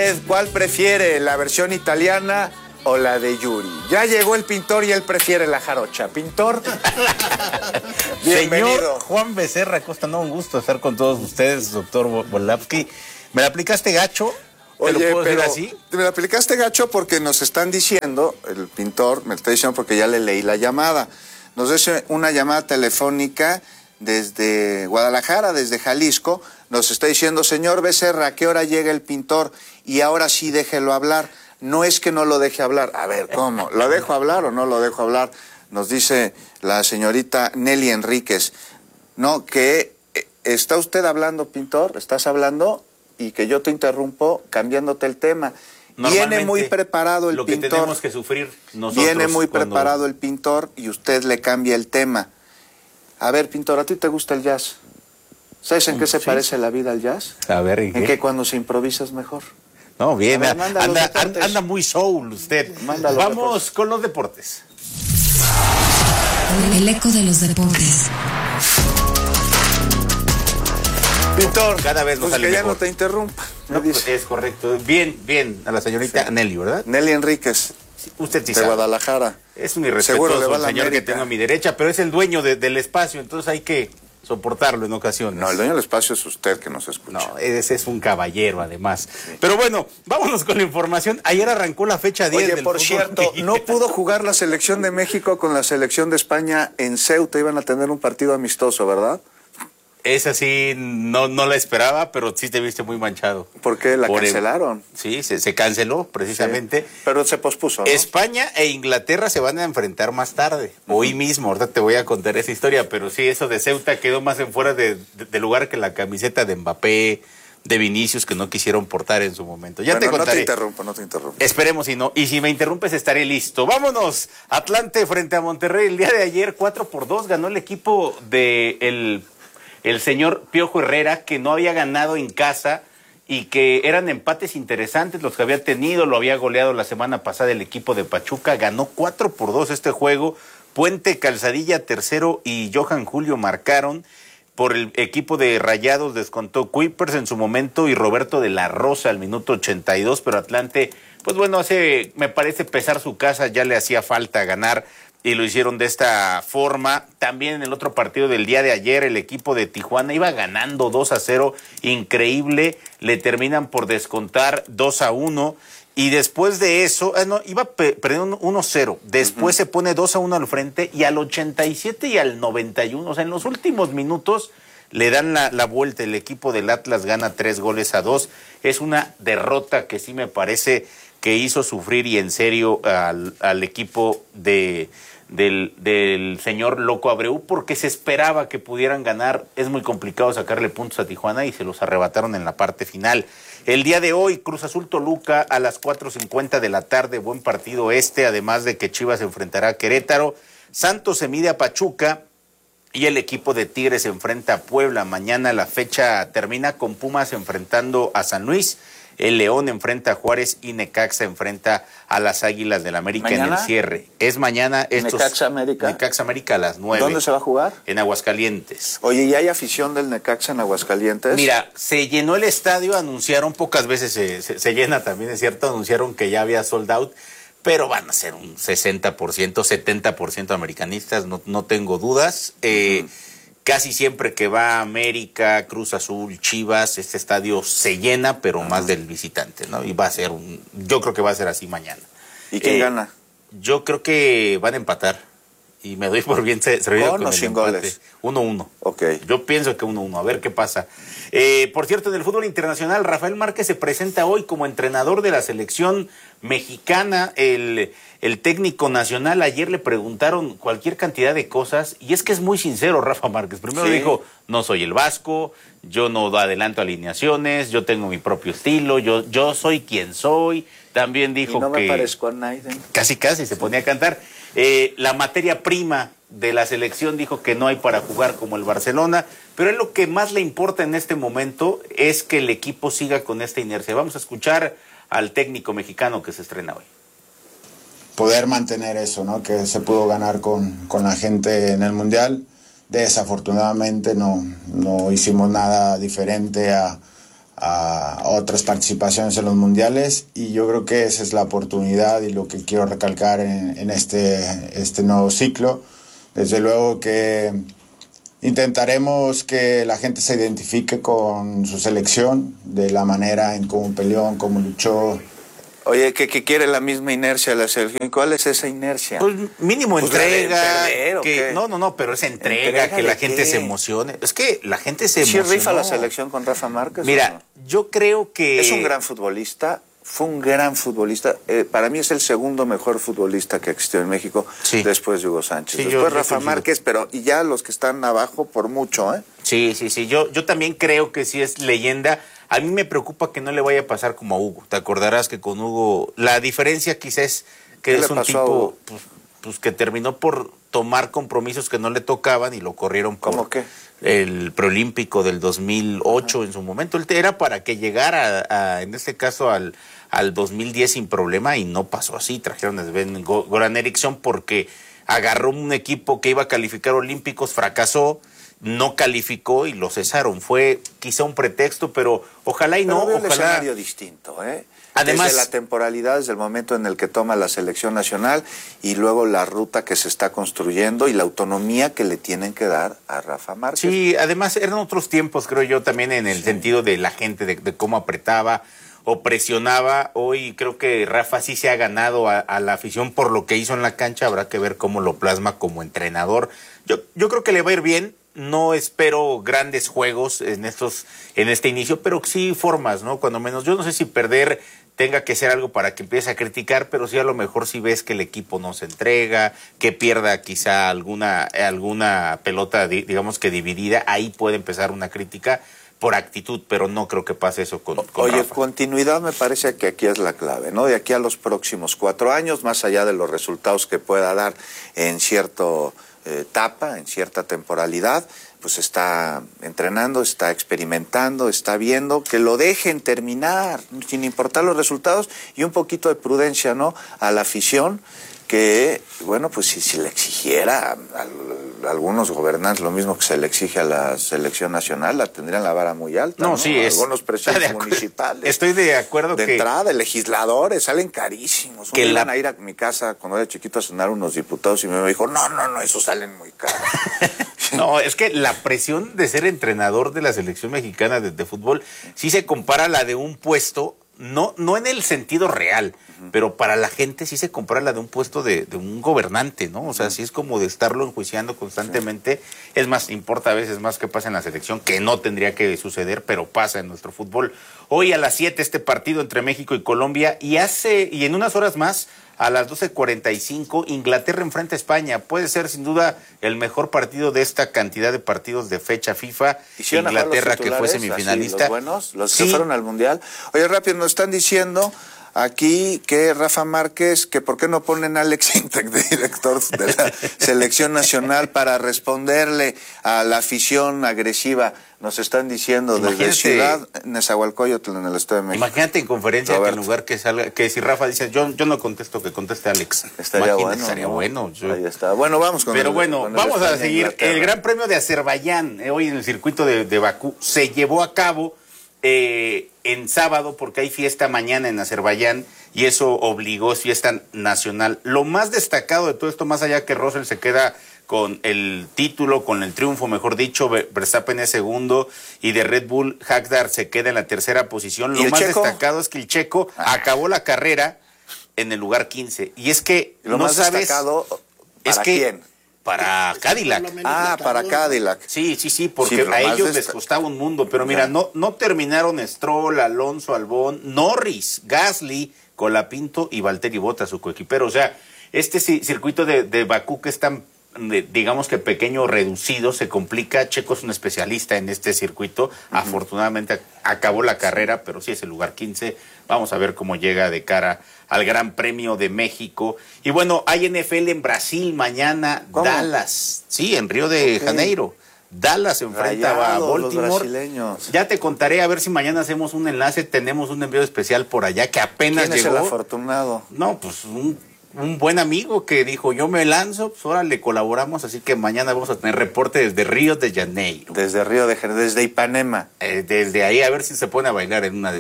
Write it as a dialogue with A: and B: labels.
A: ¿Usted cuál prefiere, la versión italiana o la de Yuri? Ya llegó el pintor y él prefiere la jarocha. ¿Pintor? Bienvenido.
B: Señor Juan Becerra Costa, no, un gusto estar con todos ustedes, doctor Volapsky. ¿Me la aplicaste gacho? ¿Te lo puedo decir así?
A: Me la aplicaste gacho porque nos están diciendo, el pintor me está diciendo porque ya le leí la llamada. Nos hace una llamada telefónica desde Guadalajara, desde Jalisco. Nos está diciendo, señor Becerra, ¿a qué hora llega el pintor? Y ahora sí déjelo hablar. No es que no lo deje hablar. A ver, ¿cómo? ¿Lo dejo hablar o no lo dejo hablar? Nos dice la señorita Nelly Enríquez. No, que está usted hablando, pintor, estás hablando y que yo te interrumpo cambiándote el tema. Viene muy preparado el pintor.
B: Lo que tenemos que sufrir nosotros.
A: Viene muy preparado el pintor y usted le cambia el tema. A ver, pintor, ¿a ti te gusta el jazz? ¿Sabes en qué se parece la vida al jazz?
B: A ver, ¿en qué?
A: En que cuando se improvisa es mejor.
B: No, bien,
A: ver,
B: anda muy soul usted. Vamos con los deportes.
C: El eco de los deportes.
A: Pintor,
B: cada vez nos sale
A: que ya
B: mejor.
A: no te interrumpa.
B: No, pues es correcto. Bien, a la señorita Nelly, ¿verdad?
A: Nelly Enríquez.
B: Sí, usted sí
A: de
B: sabe.
A: Guadalajara.
B: Es un irrespetuoso el señor que tengo a mi derecha, pero es el dueño del espacio, entonces hay que soportarlo en ocasiones.
A: No, el dueño del espacio es usted que nos escucha.
B: No, ese es un caballero además. Sí. Pero bueno, vámonos con la información. Ayer arrancó la fecha 10 del
A: por cierto,
B: mexicano.
A: no pudo jugar la selección de México con la selección de España en Ceuta. Iban a tener un partido amistoso, ¿verdad?
B: Esa sí, no la esperaba, pero sí te viste muy manchado.
A: ¿Por qué? ¿La cancelaron?
B: Sí, se canceló precisamente. Sí,
A: pero se pospuso, ¿no?
B: España e Inglaterra se van a enfrentar más tarde, hoy mismo. Ahorita te voy a contar esa historia, pero sí, eso de Ceuta quedó más en fuera de lugar que la camiseta de Mbappé, de Vinicius, que no quisieron portar en su momento. Ya te contaré.
A: No te interrumpo.
B: Esperemos y no. Y si me interrumpes, estaré listo. Vámonos. Atlante frente a Monterrey. El día de ayer, 4-2, ganó el equipo de el señor Piojo Herrera, que no había ganado en casa y que eran empates interesantes los que había tenido. Lo había goleado la semana pasada el equipo de Pachuca. Ganó 4-2 este juego. Puente, Calzadilla, tercero y Johan Julio marcaron. Por el equipo de Rayados descontó Kuipers en su momento y Roberto de la Rosa al minuto 82, pero Atlante, pues bueno, me parece pesar su casa, ya le hacía falta ganar y lo hicieron de esta forma. También en el otro partido del día de ayer, el equipo de Tijuana iba ganando 2-0, increíble, le terminan por descontar 2-1. Y después de eso, iba perdiendo 1-0. Después se pone 2-1 al frente y al 87 y al 91, o sea, en los últimos minutos le dan la vuelta. El equipo del Atlas gana 3-2. Es una derrota que sí me parece que hizo sufrir y en serio al equipo del señor Loco Abreu, porque se esperaba que pudieran ganar. Es muy complicado sacarle puntos a Tijuana y se los arrebataron en la parte final. El día de hoy, Cruz Azul Toluca a las 4:50 de la tarde, buen partido además de que Chivas se enfrentará a Querétaro. Santos se mide a Pachuca y el equipo de Tigres se enfrenta a Puebla. Mañana la fecha termina con Pumas enfrentando a San Luis. El León enfrenta a Juárez y Necaxa enfrenta a las Águilas del América. ¿Mañana? En el cierre. Es mañana.
A: Necaxa América.
B: Necaxa América a las 9.
A: ¿Dónde se va a jugar?
B: En Aguascalientes.
A: Oye, ¿y hay afición del Necaxa en Aguascalientes?
B: Mira, se llenó el estadio, anunciaron, pocas veces se llena también, es cierto, anunciaron que ya había sold out, pero van a ser un 60%, 70% americanistas, no tengo dudas. Casi siempre que va América, Cruz Azul, Chivas, este estadio se llena, pero más del visitante, ¿no? Y va a ser yo creo que va a ser así mañana.
A: ¿Y quién gana?
B: Yo creo que van a empatar. Y me doy por bien servido
A: con el
B: sin
A: empate. Goles.
B: 1-1.
A: Ok.
B: Yo pienso que 1-1, a ver qué pasa. Por cierto, en el fútbol internacional, Rafael Márquez se presenta hoy como entrenador de la selección mexicana. El técnico nacional, ayer le preguntaron cualquier cantidad de cosas, y es que es muy sincero Rafa Márquez. Primero dijo, no soy el Vasco, yo no adelanto alineaciones, yo tengo mi propio estilo, yo soy quien soy. También dijo
A: y no
B: que
A: me parezco a Naiden.
B: Casi se ponía a cantar. La materia prima de la selección dijo que no hay para jugar como el Barcelona, pero lo que más le importa en este momento es que el equipo siga con esta inercia. Vamos a escuchar al técnico mexicano que se estrena hoy.
D: Poder mantener eso, ¿no? Que se pudo ganar con la gente en el Mundial. Desafortunadamente no hicimos nada diferente a a otras participaciones en los mundiales, y yo creo que esa es la oportunidad y lo que quiero recalcar en este nuevo ciclo. Desde luego que intentaremos que la gente se identifique con su selección, de la manera en cómo peleó, en cómo luchó.
A: Oye, que quiere la misma inercia de la selección. ¿Cuál es esa inercia?
B: Pues mínimo
A: Pues
B: entrega.
A: perder, ¿o qué?
B: No, pero esa entrega, que la gente se emocione. Es que la gente se
A: ¿Sí
B: emocionó.
A: rifa la selección con Rafa Márquez?
B: Mira, yo creo que...
A: Es un gran futbolista, fue un gran futbolista. Para mí es el segundo mejor futbolista que existió en México,
B: Sí.
A: después de Hugo Sánchez.
B: Sí,
A: Después
B: yo
A: Rafa
B: coincido.
A: Márquez, y ya los que están abajo por mucho, ¿eh?
B: Sí. Yo también creo que sí es leyenda. A mí me preocupa que no le vaya a pasar como a Hugo. Te acordarás que con Hugo la diferencia quizás es que
A: ¿Qué
B: es
A: le
B: un
A: pasó a Hugo?
B: tipo pues que terminó por tomar compromisos que no le tocaban y lo corrieron por
A: ¿Cómo qué?
B: el preolímpico del 2008 en su momento. Él era para que llegara en este caso al 2010 sin problema, y no pasó así. Trajeron a Sven Goran Eriksson porque agarró un equipo que iba a calificar olímpicos, fracasó, no calificó y lo cesaron. Fue quizá un pretexto, pero ojalá y
A: Pero
B: no,
A: veo un
B: ojalá.
A: escenario distinto, ¿eh?
B: Además,
A: desde la temporalidad, desde el momento en el que toma la selección nacional, y luego la ruta que se está construyendo y la autonomía que le tienen que dar a Rafa Márquez.
B: Sí, además eran otros tiempos, creo yo, también en el sentido de la gente, de cómo apretaba o presionaba. Hoy creo que Rafa sí se ha ganado a la afición por lo que hizo en la cancha. Habrá que ver cómo lo plasma como entrenador. Yo creo que le va a ir bien. No espero grandes juegos en este inicio, pero sí formas, ¿no? Cuando menos. Yo no sé si perder tenga que ser algo para que empiece a criticar, pero sí a lo mejor si ves que el equipo no se entrega, que pierda quizá alguna pelota, digamos que dividida, ahí puede empezar una crítica por actitud, pero no creo que pase eso con
A: Oye,
B: Rafa.
A: continuidad me parece que aquí es la clave, ¿no? De aquí a los próximos 4 años, más allá de los resultados que pueda dar en cierto etapa, en cierta temporalidad, pues está entrenando, está experimentando, está viendo, que lo dejen terminar, sin importar los resultados, y un poquito de prudencia, ¿no? A la afición, que, bueno, pues si le exigiera a algunos gobernantes lo mismo que se le exige a la selección nacional, la tendrían la vara muy alta, ¿no?
B: Sí,
A: algunos presidentes municipales.
B: Estoy de acuerdo
A: de
B: que...
A: entrada, legisladores, salen carísimos.
B: Que
A: iban a ir a mi casa cuando era chiquito a cenar unos diputados y me dijo, no, esos salen muy caros.
B: No, es que la presión de ser entrenador de la selección mexicana de fútbol sí se compara a la de un puesto, no en el sentido real, pero para la gente sí se compara a la de un puesto de un gobernante, ¿no? O sea, sí es como de estarlo enjuiciando constantemente. Sí. Es más, importa a veces más que pasa en la selección, que no tendría que suceder, pero pasa en nuestro fútbol. Hoy a las 7 este partido entre México y Colombia, y en unas horas más, a las 12:45, Inglaterra enfrenta a España. Puede ser sin duda el mejor partido de esta cantidad de partidos de fecha FIFA. Inglaterra, que fue semifinalista.
A: Los buenos, los
B: sí.
A: Que fueron al Mundial. Oye, rápido, nos están diciendo aquí que Rafa Márquez, que por qué no ponen a Alex Intec de director de la selección nacional para responderle a la afición agresiva. Nos están diciendo desde Ciudad Nezahualcóyotl, en el Estado de México.
B: Imagínate en conferencia, Roberto, que en lugar que salga, que si Rafa dice yo no contesto, que conteste Alex.
A: Estaría bueno.
B: Estaría bueno.
A: Ahí está. Bueno, vamos con
B: Pero vamos a seguir. El Gran Premio de Azerbaiyán, hoy en el circuito de Bakú, se llevó a cabo en sábado, porque hay fiesta mañana en Azerbaiyán, y eso obligó fiesta nacional. Lo más destacado de todo esto, más allá que Russell se queda con el título, con el triunfo, mejor dicho, Verstappen es segundo, y de Red Bull, Hakdar se queda en la tercera posición. Lo más destacado es que el checo acabó la carrera en el lugar 15. Y es que
A: lo más destacado, ¿para quién?
B: Para Cadillac.
A: Para Cadillac.
B: Sí, porque a ellos les costaba un mundo. Pero mira, no terminaron Stroll, Alonso, Albón, Norris, Gasly, Colapinto y Valtteri Bottas, su coequipero. O sea, este circuito de Bakú, que es tan, digamos que pequeño, reducido, se complica. Checo es un especialista en este circuito. Afortunadamente acabó la carrera, pero sí es el lugar 15. Vamos a ver cómo llega de cara al Gran Premio de México. Y bueno, hay NFL en Brasil mañana.
A: ¿Cómo?
B: Dallas, sí, en Río de Janeiro. Dallas enfrenta a Baltimore. Ya te contaré, a ver si mañana hacemos un enlace. Tenemos un envío especial por allá que apenas
A: llegó.
B: ¿Quién
A: es el afortunado?
B: No, pues un un buen amigo que dijo, yo me lanzo, pues ahora le colaboramos, así que mañana vamos a tener reporte desde Río de Janeiro.
A: Desde Río de Janeiro, desde Ipanema.
B: Desde ahí a ver si se pone a bailar en una de